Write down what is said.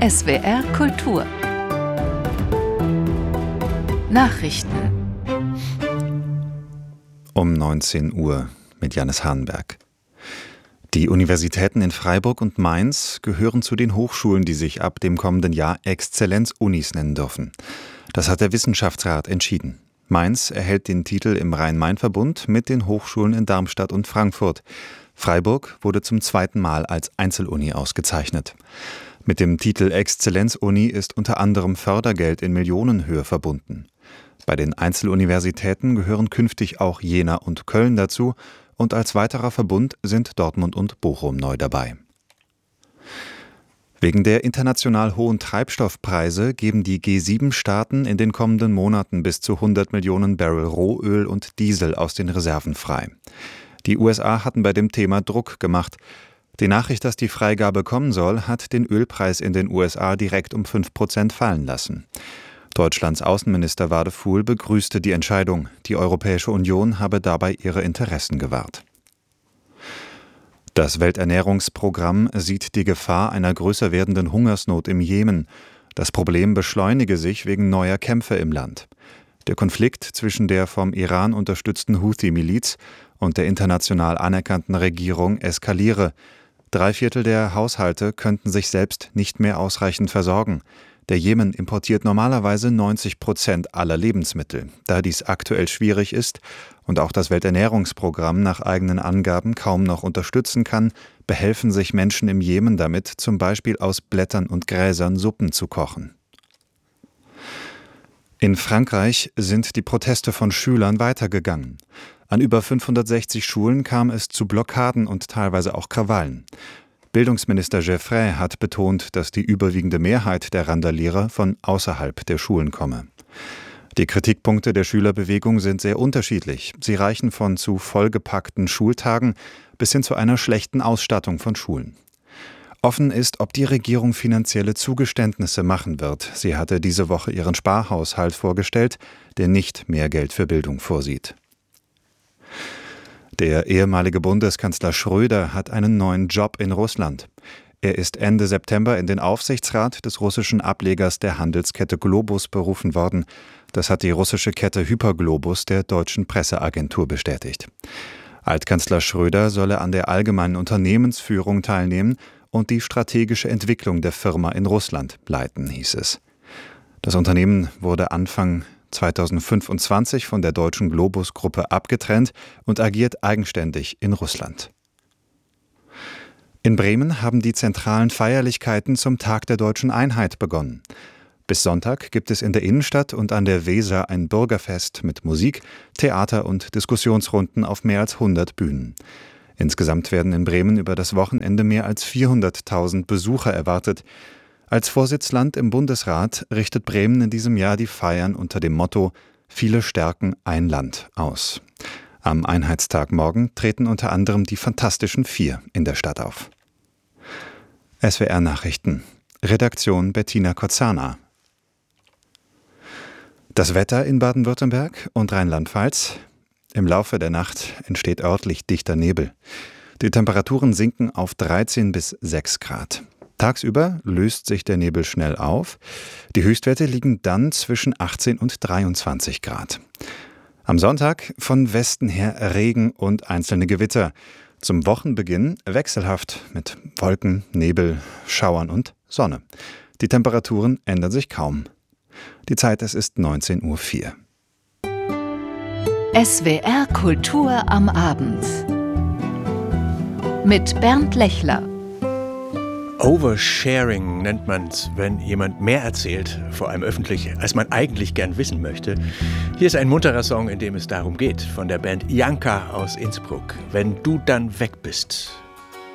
SWR Kultur Nachrichten um 19 Uhr mit Jannis Hahnberg. Die Universitäten in Freiburg und Mainz gehören zu den Hochschulen, die sich ab dem kommenden Jahr Exzellenz-Unis nennen dürfen. Das hat der Wissenschaftsrat entschieden. Mainz erhält den Titel im Rhein-Main-Verbund mit den Hochschulen in Darmstadt und Frankfurt. Freiburg wurde zum zweiten Mal als Einzeluni ausgezeichnet. Mit dem Titel Exzellenz-Uni ist unter anderem Fördergeld in Millionenhöhe verbunden. Bei den Einzeluniversitäten gehören künftig auch Jena und Köln dazu und als weiterer Verbund sind Dortmund und Bochum neu dabei. Wegen der international hohen Treibstoffpreise geben die G7-Staaten in den kommenden Monaten bis zu 100 Millionen Barrel Rohöl und Diesel aus den Reserven frei. Die USA hatten bei dem Thema Druck gemacht. Die Nachricht, dass die Freigabe kommen soll, hat den Ölpreis in den USA direkt um 5% fallen lassen. Deutschlands Außenminister Wadefuhl begrüßte die Entscheidung. Die Europäische Union habe dabei ihre Interessen gewahrt. Das Welternährungsprogramm sieht die Gefahr einer größer werdenden Hungersnot im Jemen. Das Problem beschleunige sich wegen neuer Kämpfe im Land. Der Konflikt zwischen der vom Iran unterstützten Houthi-Miliz und der international anerkannten Regierung eskaliere. 3/4 der Haushalte könnten sich selbst nicht mehr ausreichend versorgen. Der Jemen importiert normalerweise 90% aller Lebensmittel. Da dies aktuell schwierig ist und auch das Welternährungsprogramm nach eigenen Angaben kaum noch unterstützen kann, behelfen sich Menschen im Jemen damit, zum Beispiel aus Blättern und Gräsern Suppen zu kochen. In Frankreich sind die Proteste von Schülern weitergegangen. An über 560 Schulen kam es zu Blockaden und teilweise auch Krawallen. Bildungsminister Geffray hat betont, dass die überwiegende Mehrheit der Randalierer von außerhalb der Schulen komme. Die Kritikpunkte der Schülerbewegung sind sehr unterschiedlich. Sie reichen von zu vollgepackten Schultagen bis hin zu einer schlechten Ausstattung von Schulen. Offen ist, ob die Regierung finanzielle Zugeständnisse machen wird. Sie hatte diese Woche ihren Sparhaushalt vorgestellt, der nicht mehr Geld für Bildung vorsieht. Der ehemalige Bundeskanzler Schröder hat einen neuen Job in Russland. Er ist Ende September in den Aufsichtsrat des russischen Ablegers der Handelskette Globus berufen worden. Das hat die russische Kette Hyperglobus der deutschen Presseagentur bestätigt. Altkanzler Schröder solle an der allgemeinen Unternehmensführung teilnehmen und die strategische Entwicklung der Firma in Russland leiten, hieß es. Das Unternehmen wurde Anfang 2025 von der deutschen Globus-Gruppe abgetrennt und agiert eigenständig in Russland. In Bremen haben die zentralen Feierlichkeiten zum Tag der Deutschen Einheit begonnen. Bis Sonntag gibt es in der Innenstadt und an der Weser ein Bürgerfest mit Musik, Theater und Diskussionsrunden auf mehr als 100 Bühnen. Insgesamt werden in Bremen über das Wochenende mehr als 400.000 Besucher erwartet. Als Vorsitzland im Bundesrat richtet Bremen in diesem Jahr die Feiern unter dem Motto »Viele stärken ein Land« aus. Am Einheitstag morgen treten unter anderem die Fantastischen Vier in der Stadt auf. SWR Nachrichten. Redaktion Bettina Kozana. Das Wetter in Baden-Württemberg und Rheinland-Pfalz. Im Laufe der Nacht entsteht örtlich dichter Nebel. Die Temperaturen sinken auf 13 bis 6 Grad. Tagsüber löst sich der Nebel schnell auf. Die Höchstwerte liegen dann zwischen 18 und 23 Grad. Am Sonntag von Westen her Regen und einzelne Gewitter. Zum Wochenbeginn wechselhaft mit Wolken, Nebel, Schauern und Sonne. Die Temperaturen ändern sich kaum. Die Zeit, es ist 19:04 Uhr. SWR Kultur am Abend mit Bernd Lechler. Oversharing nennt man es, wenn jemand mehr erzählt, vor allem öffentlich, als man eigentlich gern wissen möchte. Hier ist ein munterer Song, in dem es darum geht, von der Band Janka aus Innsbruck. Wenn du dann weg bist.